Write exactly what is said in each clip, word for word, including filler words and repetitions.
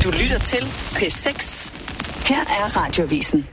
Du lytter til P seks. Her er Radioavisen.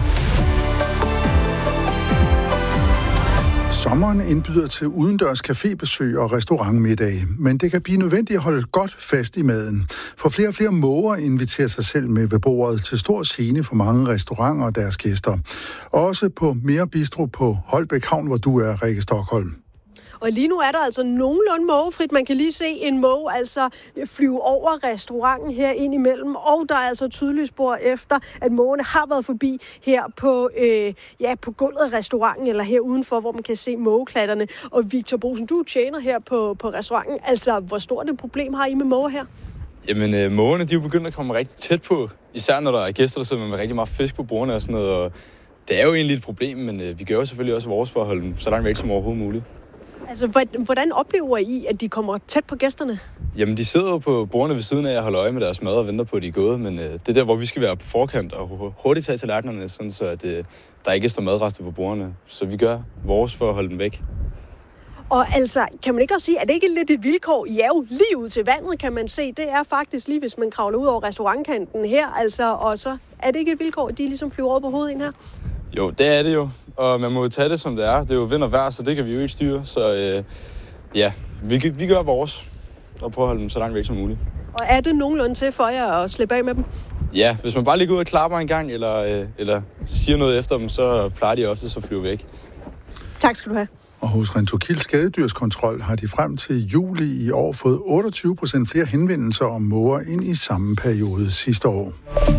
Sommeren indbyder til udendørs cafébesøg og restaurantmiddage, men det kan blive nødvendigt at holde godt fast i maden. For flere og flere måger inviterer sig selv med ved bordet til stor gene for mange restauranter og deres gæster. Også på Mere Bistro på Holbæk Havn, hvor du er, Rikke Stockholm. Og lige nu er der altså nogenlunde mågefrit. Man kan lige se en måge altså flyve over restauranten her ind imellem. Og der er altså tydelige spor efter, at mågerne har været forbi her på, øh, ja, på gulvet af restauranten, eller her udenfor, hvor man kan se mågeklatterne. Og Victor Bosen, du tjener her på, på restauranten. Altså, hvor stort et problem har I med måger her? Jamen, øh, mågerne, de er jo begyndt at komme rigtig tæt på. Især når der er gæster, der sidder med rigtig meget fisk på bordene og sådan noget. Og det er jo egentlig et problem, men øh, vi gør jo selvfølgelig også vores for at holde dem så langt væk som overhovedet muligt. Altså, hvordan oplever I, at de kommer tæt på gæsterne? Jamen, de sidder jo på bordene ved siden af at holde øje med deres mad og venter på, at de er gået. Men øh, det er der, hvor vi skal være på forkant og hurtigt tage tallerkenerne, sådan så at, øh, der ikke står madrester på bordene. Så vi gør vores for at holde dem væk. Og altså, kan man ikke også sige, at det ikke er lidt et vilkår? I er jo lige ud til vandet, kan man se. Det er faktisk lige, hvis man kravler ud over restaurantkanten her, altså, og så er det ikke et vilkår, at de ligesom flyver over på hovedet ind her? Jo, det er det jo. Og man må jo tage det, som det er. Det er jo vind og vejr, så det kan vi jo ikke styre. Så øh, ja, vi, vi gør vores og prøver at holde dem så langt væk som muligt. Og er det nogenlunde til for jer at slippe af med dem? Ja, hvis man bare lige går ud og klapper en gang, eller, øh, eller siger noget efter dem, så plejer de ofte at flyve væk. Tak skal du have. Og hos Rentokil Skadedyrskontrol har de frem til juli i år fået otteogtyve procent flere henvendelser om måger end i samme periode sidste år.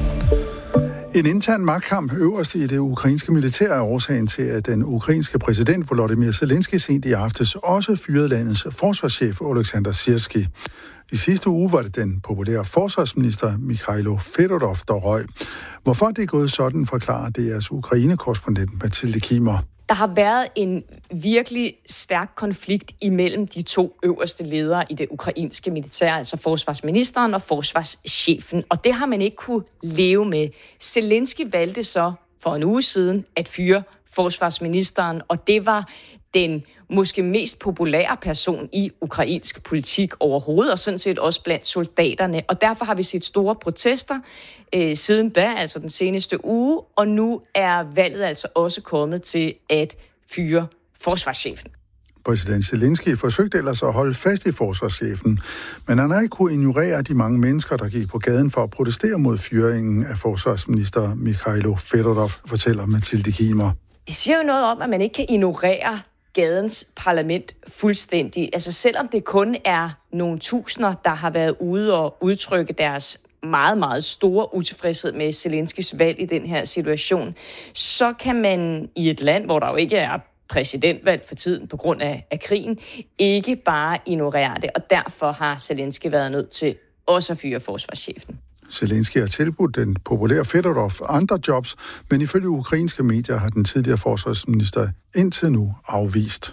En intern magtkamp øverst i det ukrainske militær er årsagen til, at den ukrainske præsident Volodymyr Zelensky sent i aftes også fyrede landets forsvarschef Oleksandr Syrskij. I sidste uge var det den populære forsvarsminister Mikhailo Fedorov, der røg. Hvorfor det er gået sådan, forklarer D R's Ukraine-korrespondent Mathilde Kimer. Der har været en virkelig stærk konflikt imellem de to øverste ledere i det ukrainske militær, altså forsvarsministeren og forsvarschefen, og det har man ikke kunne leve med. Zelensky valgte så for en uge siden at fyre forsvarsministeren, og det var den måske mest populære person i ukrainsk politik overhovedet, og sådan set også blandt soldaterne. Og derfor har vi set store protester øh, siden da, altså den seneste uge, og nu er valget altså også kommet til at fyre forsvarschefen. Præsident Zelensky forsøgte ellers at holde fast i forsvarschefen, men han har ikke kunne ignorere de mange mennesker, der gik på gaden for at protestere mod fyringen af forsvarsminister Mikhailo Fedorov, fortæller Mathilde Kimer. Det siger jo noget om, at man ikke kan ignorere gadens parlament fuldstændig. Altså selvom det kun er nogle tusinder, der har været ude og udtrykke deres meget, meget store utilfredshed med Zelenskys valg i den her situation, så kan man i et land, hvor der jo ikke er præsidentvalg for tiden på grund af, af krigen, ikke bare ignorere det, og derfor har Zelensky været nødt til også at fyre forsvarschefen. Zelensky har tilbudt den populære Fedorov andre jobs, men ifølge ukrainske medier har den tidligere forsvarsminister indtil nu afvist.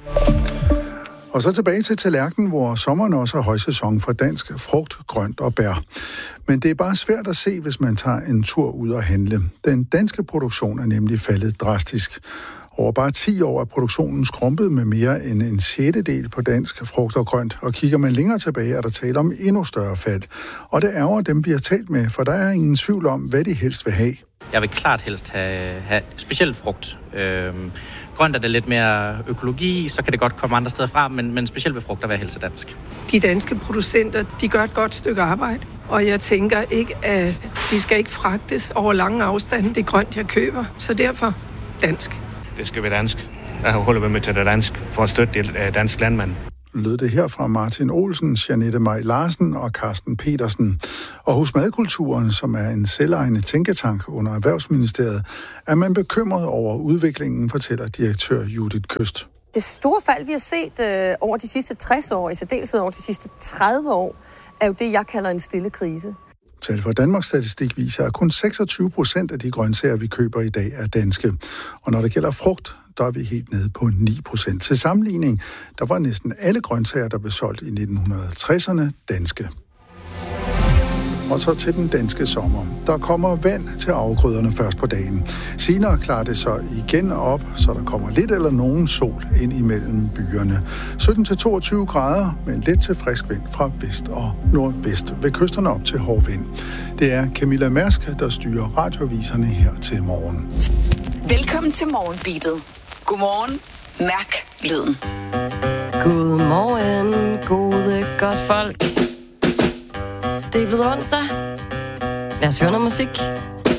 Og så tilbage til tallerkenen, hvor sommeren også er højsæson for dansk frugt, grønt og bær. Men det er bare svært at se, hvis man tager en tur ud og handle. Den danske produktion er nemlig faldet drastisk. Over bare ti år er produktionen skrumpet med mere end en sjettedel på dansk frugt og grønt, og kigger man længere tilbage, er der tale om endnu større fald. Og det ærger dem, vi har talt med, for der er ingen tvivl om, hvad de helst vil have. Jeg vil klart helst have, have specielt frugt. Øhm, grønt er det lidt mere økologi, så kan det godt komme andre steder fra, men, men specielt ved frugt, der vil jeg helst dansk. De danske producenter, de gør et godt stykke arbejde, og jeg tænker ikke, at de skal ikke fragtes over lange afstande. Det er grønt, jeg køber, så derfor dansk. Det skal være dansk. Jeg holder med til det dansk for at støtte det dansk landmand. Lød det her fra Martin Olsen, Jeanette Maj Larsen og Carsten Petersen. Og hos Madkulturen, som er en selvejende tænketank under Erhvervsministeriet, er man bekymret over udviklingen, fortæller direktør Judith Køst. Det store fald, vi har set øh, over de sidste tres år, i særdeleshed over de sidste tredive år, er jo det, jeg kalder en stille krise. Tal fra Danmarks Statistik viser, at kun seksogtyve procent af de grøntsager, vi køber i dag, er danske. Og når det gælder frugt, der er vi helt nede på ni procent. Til sammenligning, der var næsten alle grøntsager, der blev solgt i nitten tresserne, danske. Og så til den danske sommer. Der kommer vand til afgrøderne først på dagen. Senere klarer det så igen op, så der kommer lidt eller nogen sol ind imellem byerne. sytten til toogtyve grader, men lidt til frisk vind fra vest og nordvest. Ved kysterne op til hård vind. Det er Camilla Mærsk, der styrer radioaviserne her til morgen. Velkommen til Morgenbeatet. Godmorgen. Mærk lyden. Godmorgen, gode godt folk. Det er blevet onsdag. Lad os høre noget musik.